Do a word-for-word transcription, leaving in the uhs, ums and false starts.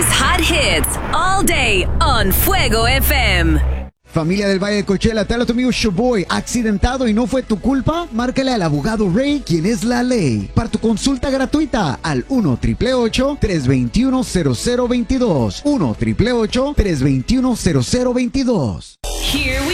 Today's hot hits all day on Fuego F M. Familia del Valle de Coachella, te habla tu amigo Showboy. ¿Accidentado y no fue tu culpa? Márcale al abogado Ray, quien es la ley. Para tu consulta gratuita al uno, ocho ocho ocho, tres dos uno, cero cero dos dos. uno, ocho ocho ocho, tres dos uno, cero cero dos dos. Here we